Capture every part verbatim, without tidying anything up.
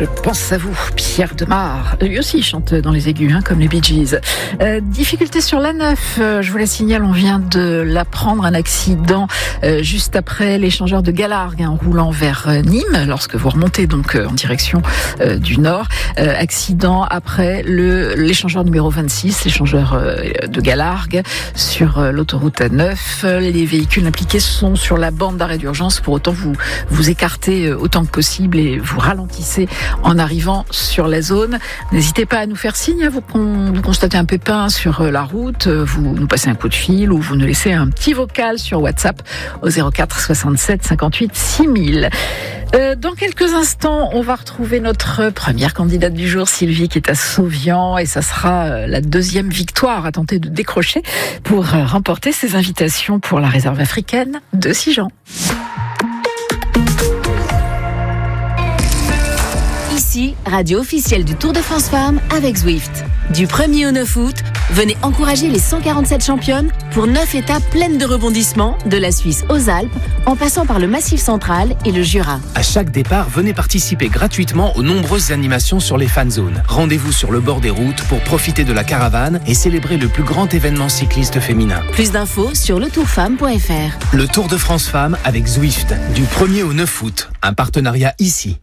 Je pense à vous, Pierre Demar. Lui aussi il chante dans les aigus, hein, comme les Bee Gees. Euh, difficulté sur l'A neuf, euh, je vous la signale, on vient de l'apprendre, un accident euh, juste après l'échangeur de Galargues, hein, roulant vers euh, Nîmes, lorsque vous remontez donc euh, en direction euh, du nord. Euh, accident après le l'échangeur numéro vingt-six, l'échangeur euh, de Galargues, sur euh, l'autoroute A neuf. Les véhicules impliqués sont sur la bande d'arrêt d'urgence, pour autant vous vous écartez euh, autant que possible et vous ralentissez en arrivant sur la zone. N'hésitez pas à nous faire signe, vous, con, vous constatez un pépin sur la route, vous nous passez un coup de fil ou vous nous laissez un petit vocal sur WhatsApp au zéro quatre soixante-sept cinquante-huit six mille. Euh, dans quelques instants, on va retrouver notre première candidate du jour, Sylvie, qui est à Sauvian, et ça sera la deuxième victoire à tenter de décrocher pour remporter ses invitations pour la réserve africaine de Sijan. Ici, radio officielle du Tour de France Femmes avec Zwift. Du premier au neuf août, venez encourager les cent quarante-sept championnes pour neuf étapes pleines de rebondissements, de la Suisse aux Alpes, en passant par le Massif central et le Jura. À chaque départ, venez participer gratuitement aux nombreuses animations sur les fan zones. Rendez-vous sur le bord des routes pour profiter de la caravane et célébrer le plus grand événement cycliste féminin. Plus d'infos sur le tour femme point f r. Le Tour de France Femmes avec Zwift, du premier au neuf août. Un partenariat ici.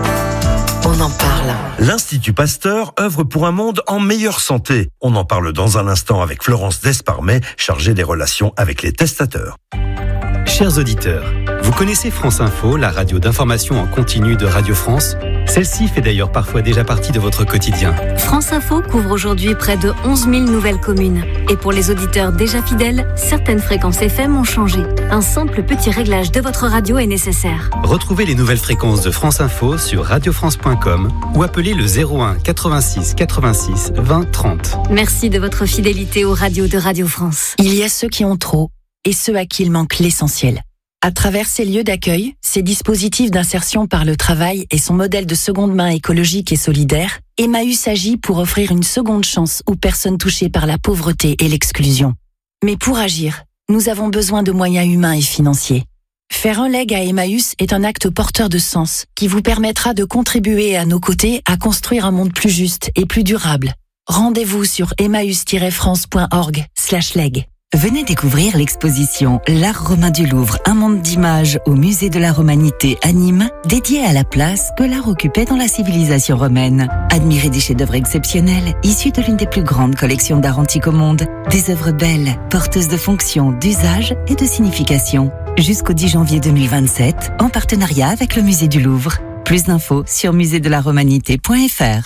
On en parle. L'Institut Pasteur œuvre pour un monde en meilleure santé. On en parle dans un instant avec Florence Desparmet, chargée des relations avec les testateurs. Chers auditeurs, vous connaissez France Info, la radio d'information en continu de Radio France ? Celle-ci fait d'ailleurs parfois déjà partie de votre quotidien. France Info couvre aujourd'hui près de onze mille nouvelles communes. Et pour les auditeurs déjà fidèles, certaines fréquences F M ont changé. Un simple petit réglage de votre radio est nécessaire. Retrouvez les nouvelles fréquences de France Info sur radio france point com ou appelez le zéro un quatre-vingt-six quatre-vingt-six vingt trente. Merci de votre fidélité aux radios de Radio France. Il y a ceux qui ont trop et ceux à qui il manque l'essentiel. À travers ces lieux d'accueil, ces dispositifs d'insertion par le travail et son modèle de seconde main écologique et solidaire, Emmaüs agit pour offrir une seconde chance aux personnes touchées par la pauvreté et l'exclusion. Mais pour agir, nous avons besoin de moyens humains et financiers. Faire un leg à Emmaüs est un acte porteur de sens qui vous permettra de contribuer à nos côtés à construire un monde plus juste et plus durable. Rendez-vous sur emmaüs tiret france point org slash leg. Venez découvrir l'exposition L'Art romain du Louvre, un monde d'images au musée de la Romanité à Nîmes, dédié à la place que l'art occupait dans la civilisation romaine. Admirez des chefs-d'œuvre exceptionnels, issus de l'une des plus grandes collections d'art antique au monde. Des œuvres belles, porteuses de fonctions, d'usage et de signification. Jusqu'au dix janvier deux mille vingt-sept, en partenariat avec le musée du Louvre. Plus d'infos sur musée de la romanité point f r.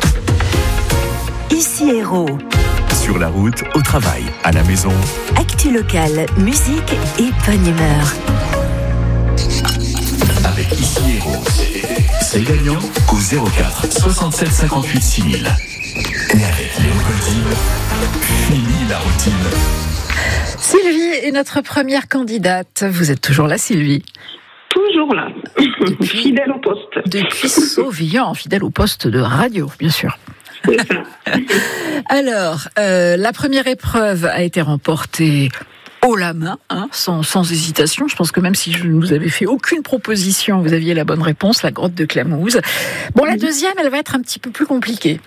Ici Héros. Sur la route, au travail, à la maison. Actu locale, musique et bonne humeur. Avec Ici Héros, c'est gagnant au zéro quatre soixante-sept cinquante-huit six mille. Et avec Léo Goldin, fini la routine. Sylvie est notre première candidate. Vous êtes toujours là, Sylvie ? Toujours là, depuis, fidèle au poste. Depuis Sauvian, fidèle au poste de radio, bien sûr. Alors, euh, la première épreuve a été remportée haut la main, hein, sans, sans hésitation. Je pense que même si je ne vous avais fait aucune proposition, vous aviez la bonne réponse, la grotte de Clamouze. Bon, la deuxième, elle va être un petit peu plus compliquée.